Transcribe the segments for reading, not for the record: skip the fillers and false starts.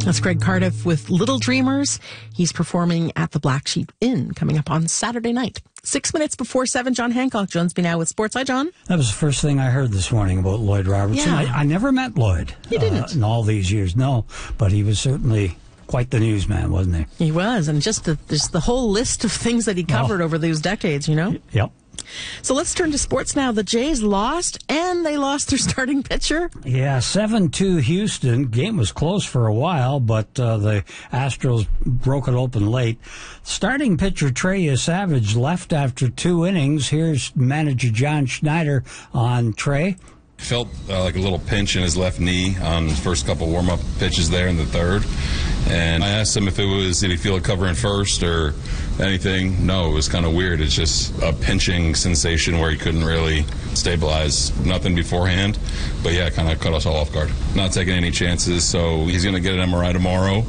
That's Greg Cardiff with Little Dreamers. He's performing at the Black Sheep Inn coming up on Saturday night. 6 minutes before 7, John Hancock joins me now with Sports. Hi, John. That was the first thing I heard this morning about Lloyd Robertson. Yeah. I never met Lloyd. You didn't? In all these years, no. But he was certainly quite the newsman, wasn't he? He was, and just the whole list of things that he covered over those decades, you know? Yep. So let's turn to sports now. The Jays lost, and they lost their starting pitcher. Yeah, 7-2 Houston. Game was close for a while, but the Astros broke it open late. Starting pitcher Trey Savage left after 2 innings. Here's manager John Schneider on Trey. Felt like a little pinch in his left knee on the first couple warm-up pitches there in the third. And I asked him if did he feel it covering first or anything? No, it was kind of weird. It's just a pinching sensation where he couldn't really stabilize. Nothing beforehand. But yeah, it kind of caught us all off guard. Not taking any chances, so he's going to get an MRI tomorrow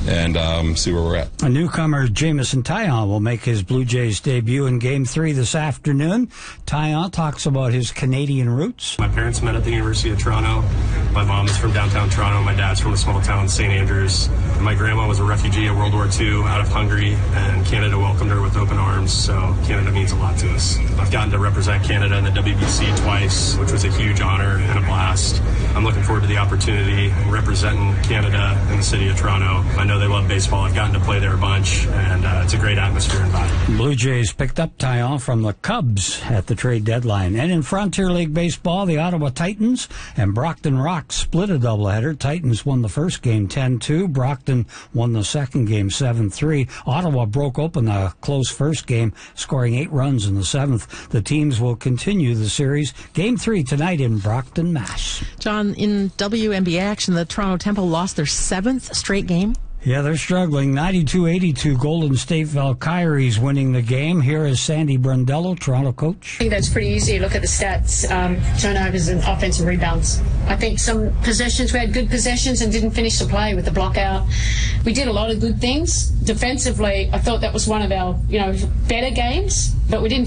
and see where we're at. A newcomer, Jameson Taillon, will make his Blue Jays debut in Game 3 this afternoon. Taillon talks about his Canadian roots. My parents met at the University of Toronto. My mom is from downtown Toronto. My dad's from a small town, St. Andrews. My grandma was a refugee in World War II out of Hungary, and Canada welcomed her with open arms, so Canada means a lot to us. I've gotten to represent Canada in the WBC twice, which was a huge honor and a blast. I'm looking forward to the opportunity representing Canada in the city of Toronto. I know they love baseball. I've gotten to play there a bunch, and it's a great atmosphere and vibe. Blue Jays picked up Taillon from the Cubs at the trade deadline. And in Frontier League Baseball, the Ottawa Titans and Brockton Rock split a doubleheader. Titans won the first game 10-2. Brockton won the second game 7-3. Ottawa broke open a close first game, scoring 8 runs in the 7th. The teams will continue the series. Game 3 tonight in Brockton, Mass. John, in WNBA action, the Toronto Temple lost their 7th straight game. Yeah, they're struggling. 92-82, Golden State Valkyries winning the game. Here is Sandy Brundello, Toronto coach. I think that's pretty easy. Look at the stats, turnovers and offensive rebounds. I think some possessions, we had good possessions and didn't finish the play with the block out. We did a lot of good things. Defensively, I thought that was one of our, better games, but we didn't